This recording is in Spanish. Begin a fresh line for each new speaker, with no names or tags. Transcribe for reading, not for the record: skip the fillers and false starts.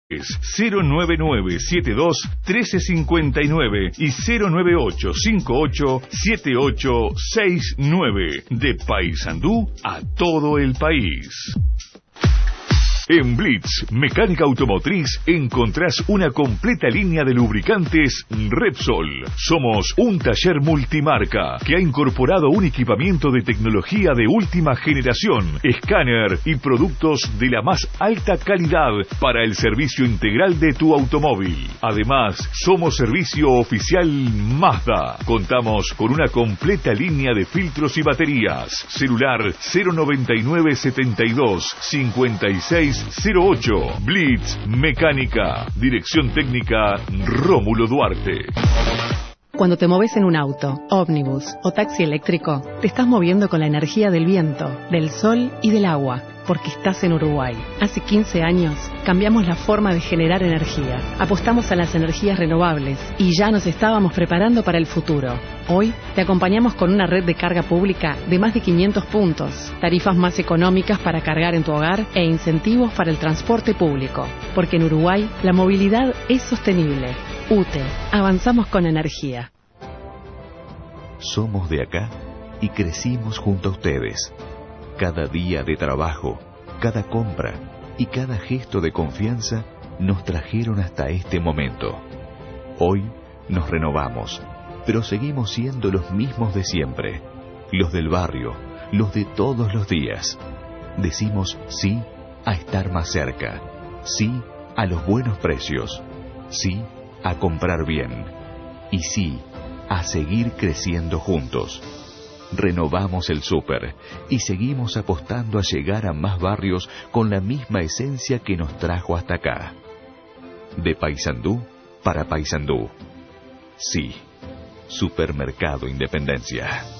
09972-1359 y 098587869. De Paysandú a todo el país. En Blitz Mecánica Automotriz encontrás una completa línea de lubricantes Repsol. Somos un taller multimarca que ha incorporado un equipamiento de tecnología de última generación, escáner y productos de la más alta calidad para el servicio integral de tu automóvil. Además, somos servicio oficial Mazda. Contamos con una completa línea de filtros y baterías. Celular 099-72-5608. Blitz Mecánica. Dirección técnica Rómulo Duarte.
Cuando te moves en un auto, ómnibus o taxi eléctrico, te estás moviendo con la energía del viento, del sol y del agua, porque estás en Uruguay. Hace 15 años cambiamos la forma de generar energía. Apostamos a las energías renovables y ya nos estábamos preparando para el futuro. Hoy te acompañamos con una red de carga pública de más de 500 puntos, tarifas más económicas para cargar en tu hogar e incentivos para el transporte público. Porque en Uruguay la movilidad es sostenible. UTE, avanzamos con energía.
Somos de acá y crecimos junto a ustedes. Cada día de trabajo, cada compra y cada gesto de confianza nos trajeron hasta este momento. Hoy nos renovamos, pero seguimos siendo los mismos de siempre, los del barrio, los de todos los días. Decimos sí a estar más cerca, sí a los buenos precios, sí a comprar bien y sí a seguir creciendo juntos. Renovamos el súper y seguimos apostando a llegar a más barrios con la misma esencia que nos trajo hasta acá. De Paysandú para Paysandú. Sí, Supermercado Independencia.